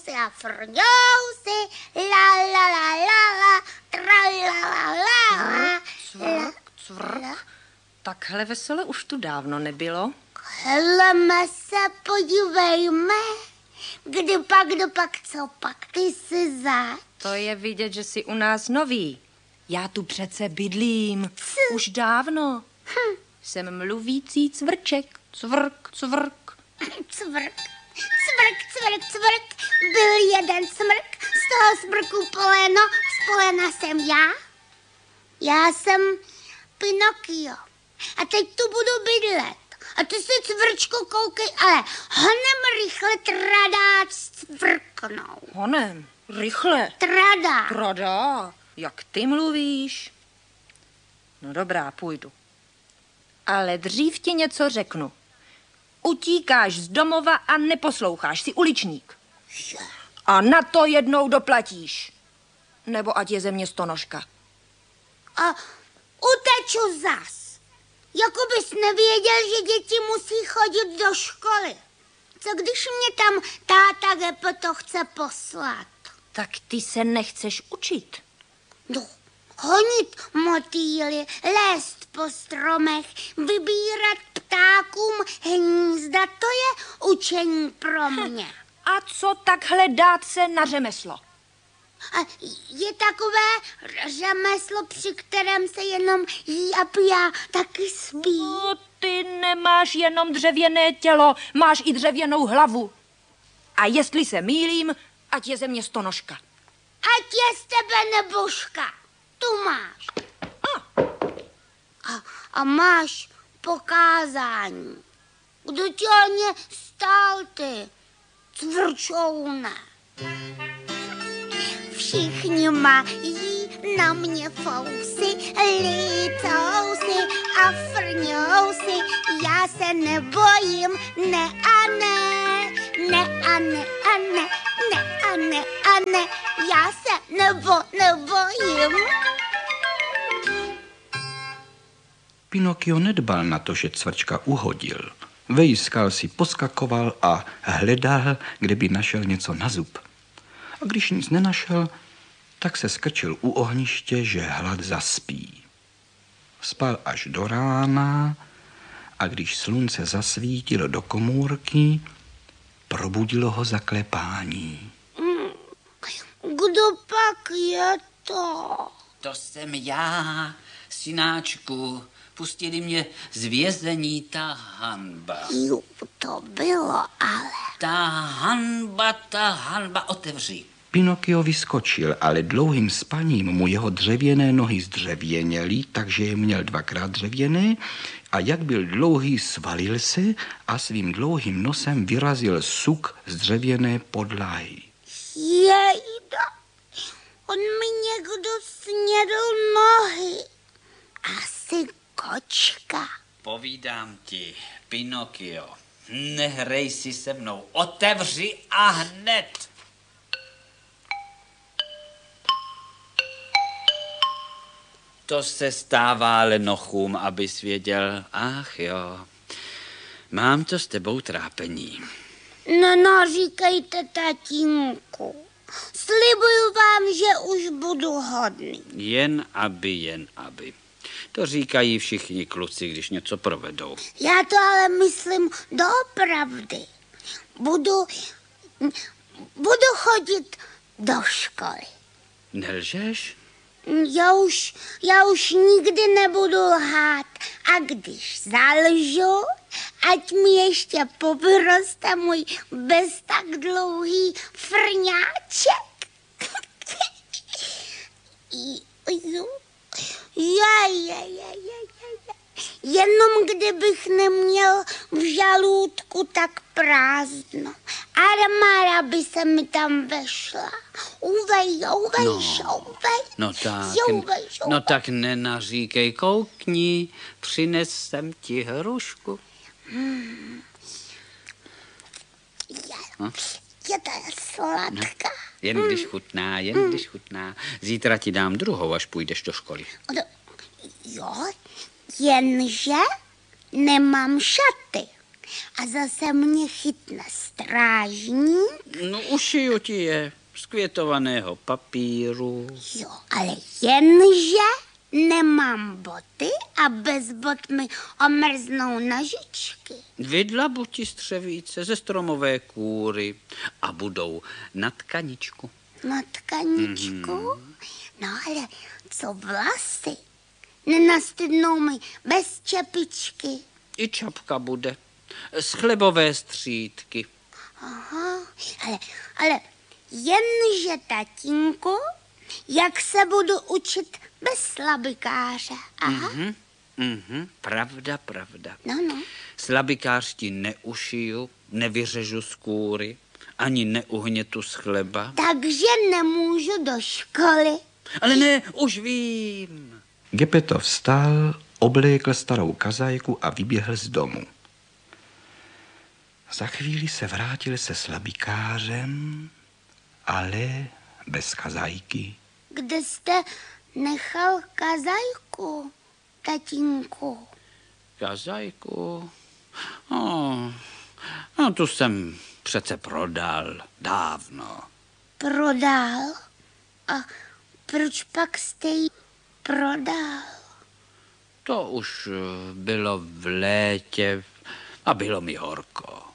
trňousy a frňousy, la la la la la, tra la la la. Cvrk. Takhle vesele už tu dávno nebylo. Heleme se, podívejme. Kdo pak, co pak, ty jsi zač? To je vidět, že jsi u nás nový. Já tu přece bydlím. Už dávno. Jsem mluvící cvrček. Cvrk, cvrk. Cvrk, cvrk, cvrk, cvrk. Byl jeden smrk, z toho smrku poleno, z polena jsem já. Já jsem Pinokio. A teď tu budu bydlet. A ty si, cvrčko, koukej, ale honem rychle tradát cvrknou. Honem, rychle. Tradá. Trada, jak ty mluvíš. No dobrá, půjdu. Ale dřív ti něco řeknu. Utíkáš z domova a neposloucháš, jsi uličník. A na to jednou doplatíš. Nebo ať je ze mě stonožka. A uteču zas. Jako bys nevěděl, že děti musí chodit do školy. Co když mě tam táta Geppetto chce poslat? Tak ty se nechceš učit. No, honit motýly, lézt po stromech, vybírat ptákům hnízda, to je učení pro mě. A co takhle dát se na řemeslo? A je takové řemeslo, při kterém se jenom jí a pijá, taky spí. No, ty nemáš jenom dřevěné tělo, máš i dřevěnou hlavu. A jestli se mýlím, ať je ze mě stonožka. Ať je z tebe nebožka, tu máš. A máš pokázání. Kdo tě o ně stál, ty cvrčoune? Všichni mají na mě fousy, lícou si a frňou si. Já se nebojím, ne a ne, ne a ne a ne, ne a ne a ne. Já se nebojím. Pinokio nedbal na to, že cvrčka uhodil. Vejskal si, poskakoval a hledal, kde by našel něco na zub. A když nic nenašel, tak se skrčil u ohniště, že hlad zaspí. Spal až do rána a když slunce zasvítilo do komůrky, probudilo ho zaklepání. Kdo pak je to? To jsem já, synáčku. Pustili mě z vězení, ta hanba. Jo, to bylo ale. Ta hanba, otevři. Pinokio vyskočil, ale dlouhým spaním mu jeho dřevěné nohy zdřevěněly, takže je měl dvakrát dřevěné a jak byl dlouhý, svalil se a svým dlouhým nosem vyrazil suk z dřevěné podlahy. Jejda, on mi někdo snědl nohy. Asi kočka. Povídám ti, Pinokio, nehrej si se mnou, otevři a hned. To se stává lenochům, abys věděl. Ach jo, mám to s tebou trápení. Říkejte, tatínku. Slibuju vám, že už budu hodný. Jen aby. To říkají všichni kluci, když něco provedou. Já to ale myslím doopravdy. Budu chodit do školy. Nelžeš? Já už nikdy nebudu lhát. A když zalžu, ať mi ještě povyroste můj bez tak dlouhý frňáček. Jenom kdybych neměl v žalůdku tak prázdno. Armára by se mi tam vešla. Uvej. No tak nenaříkej, koukni, přines jsem ti hrušku. Je to sladká. Jen když chutná. Zítra ti dám druhou, až půjdeš do školy. Jo, jenže nemám šaty. a zase mě chytne strážník. No ušiju ti je z květovaného papíru. Jo, ale jenže nemám boty a bez bot mi omrznou nožičky. Vydlabu ti střevíce ze stromové kůry a budou na tkaničku. Na tkaničku? No ale co vlasy? Nenastydnou mi bez čepičky. I čapka bude. Z chlebové střídky. Aha, ale jenže, tatínku, jak se budu učit bez slabikáře? Aha. Pravda. No. Slabikář ti neušiju, nevyřežu z kůry, ani neuhnětu z chleba. Takže nemůžu do školy. Ale ne, už vím. Gepetto vstal, oblékl starou kazajku a vyběhl z domu. Za chvíli se vrátil se slabikářem, ale bez kazajky. Kde jste nechal kazajku, tatínku? Kazajku? No, tu jsem přece prodal dávno. Prodal? A proč pak jste ji prodal? To už bylo v létě a bylo mi horko.